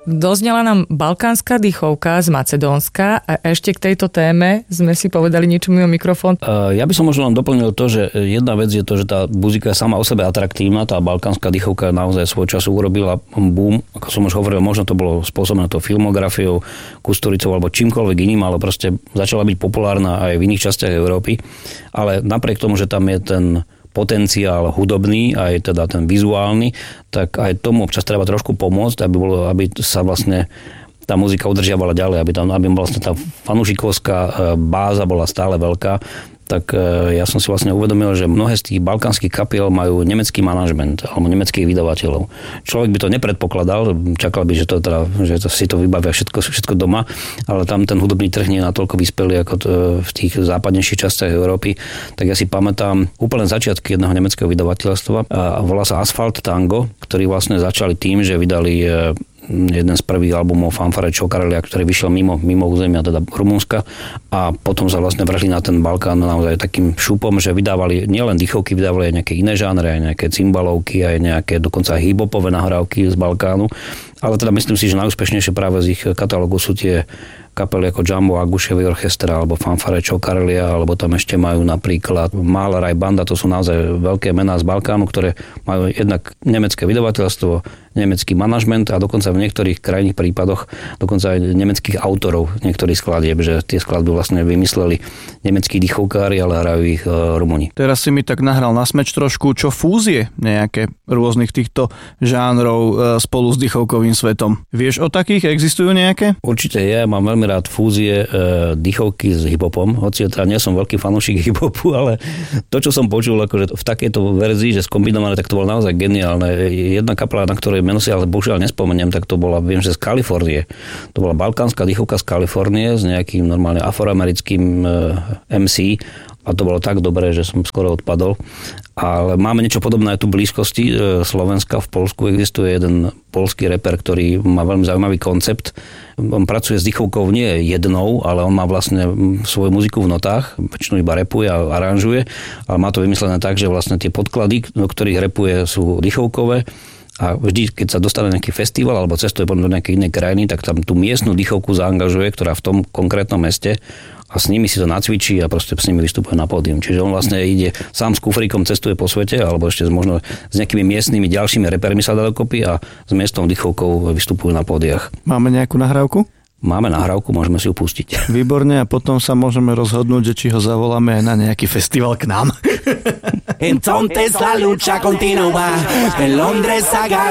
Doznela nám balkánska dýchovka z Macedónska a ešte k tejto téme sme si povedali niečo mimo mikrofón. Ja by som možno len doplnil to, že jedna vec je to, že tá muzika je sama o sebe atraktívna, tá balkánska dýchovka naozaj svoj čas urobila boom, ako som už hovoril, možno to bolo spôsobené tou filmografiou, Kusturicou alebo čímkoľvek iným, ale proste začala byť populárna aj v iných častiach Európy, ale napriek tomu, že tam je ten potenciál hudobný, aj teda ten vizuálny, tak aj tomu občas treba trošku pomôcť, aby sa vlastne tá muzika udržiavala ďalej, aby vlastne tá fanúšikovská báza bola stále veľká. Tak ja som si vlastne uvedomil, že mnohé z tých balkánskych kapiel majú nemecký manažment alebo nemeckých vydavateľov. Človek by to nepredpokladal, čakal by, že si to vybavia všetko doma, ale tam ten hudobný trh nie je natoľko vyspelý ako v tých západnejších častiach Európy. Tak ja si pamätám úplne začiatky jedného nemeckého vydavateľstva a volá sa Asphalt Tango, ktorí vlastne začali tým, že vydali jeden z prvých albumov Fanfare Čokarelia, ktorý vyšiel mimo územia, teda Rumunska, a potom sa vlastne vrhli na ten Balkán naozaj takým šupom, že vydávali nielen dýchovky, vydávali aj nejaké iné žánre, aj nejaké cymbalovky, aj nejaké dokonca hip-hopové nahrávky z Balkánu. Ale teda myslím si, že najúspešnejšie práve z ich katalógu sú tie kapely ako Jumbo Aguševi Orchestra alebo Fanfare Čokarelia, alebo tam ešte majú napríklad Maleraj Banda, to sú naozaj veľké mená z Balkánu, ktoré majú jednak nemecké vydavateľstvo, nemecký manažment a dokonca v niektorých krajných prípadoch dokonca aj nemeckých autorov niektorých skladieb, že tie skladby vlastne vymysleli nemeckí dýchovkári, ale hrajú ich Rumúni. Teraz si mi tak nahral na smeč trošku, čo fúzie nejaké rôznych týchto žánrov spolu s dýchovkovým svetom. Vieš o takých? Existujú nejaké? Určite je, mám veľmi rád fúzie dýchovky s hiphopom, hoci ja nie som veľký fanúšik hiphopu, ale to, čo som počul akože v takejto verzii, že skombinované, tak to bolo naozaj geniálne. Jedna kapela, na ktorej meno si ale bohužiaľ nespomeniem, tak to bola, viem, že z Kalifornie. To bola balkánska dýchovka z Kalifornie s nejakým normálne afroamerickým MC a to bolo tak dobré, že som skoro odpadol. Ale máme niečo podobné aj tu v blízkosti Slovenska. V Poľsku existuje jeden poľský reper, ktorý má veľmi zaujímavý koncept. On pracuje s dýchovkou nie jednou, ale on má vlastne svoju muziku v notách, väčšinou iba rapuje a aranžuje, ale má to vymyslené tak, že vlastne tie podklady, do ktorých rapuje, sú dýchovkové. A vždy, keď sa dostane nejaký festival alebo cestuje do nejakej inej krajiny, tak tam tú miestnu dýchovku zaangažuje, ktorá v tom konkrétnom meste, a s nimi si to nacvičí a proste s nimi vystupuje na pódium. Čiže on vlastne ide sám s kufríkom, cestuje po svete, alebo ešte možno s nejakými miestnymi ďalšími repermi sa dá dokopy a s miestnou dýchovkou vystupujú na pódiach. Máme nejakú nahrávku? Máme nahrávku, môžeme si ju pustiť. Výborne, a potom sa môžeme rozhodnúť, že či ho zavoláme na nejaký festival k nám. Entonces la lucha continúa. En Londres haga